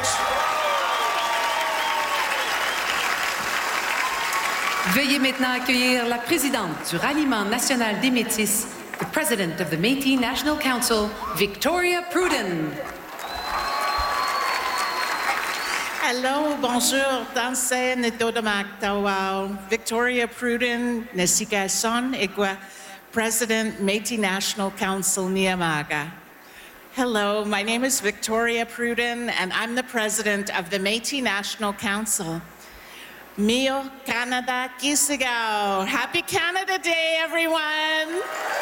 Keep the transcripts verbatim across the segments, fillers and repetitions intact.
much. Veuillez maintenant accueillir la présidente du Ralliement national des Métis, the president of the Métis National Council, Victoria Pruden. Hello, bonjour, danse nitodamak tawao. Victoria Pruden, nesika son igwa, President, Métis National Council, Niamaga. Hello, my name is Victoria Pruden, and I'm the president of the Métis National Council. Mio Canada Kisigao. Happy Canada Day, everyone.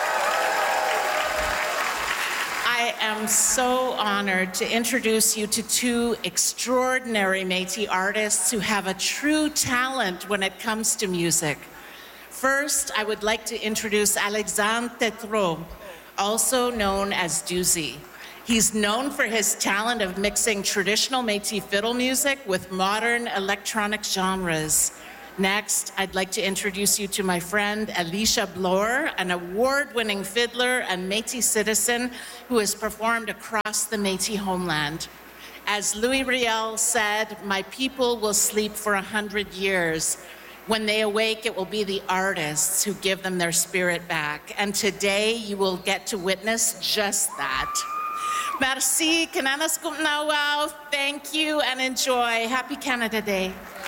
I am so honored to introduce you to two extraordinary Métis artists who have a true talent when it comes to music. First, I would like to introduce Alexandre Tétrault, also known as Doozy. He's known for his talent of mixing traditional Métis fiddle music with modern electronic genres. Next, I'd like to introduce you to my friend Alicia Bloor, an award-winning fiddler and Métis citizen who has performed across the Métis homeland. As Louis Riel said, "My people will sleep for a hundred years. When they awake, it will be the artists who give them their spirit back." And today, you will get to witness just that. Merci, Kananas Kumnawao. Thank you and enjoy. Happy Canada Day.